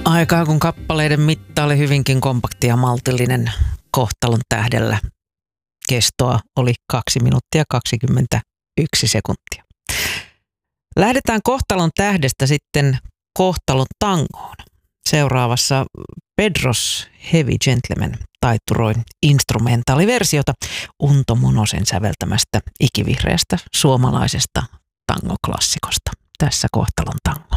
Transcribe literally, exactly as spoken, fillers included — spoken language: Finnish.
Aikaa kun kappaleiden mitta oli hyvinkin kompakti ja maltillinen, Kohtalon tähdellä kestoa oli kaksi minuuttia kaksikymmentäyksi sekuntia. Lähdetään Kohtalon tähdestä sitten Kohtalon tangoon. Seuraavassa Pedros Heavy Gentleman taitturoi instrumentaaliversiota Unto Monosen säveltämästä ikivihreästä suomalaisesta tangoklassikosta. Tässä Kohtalon tango.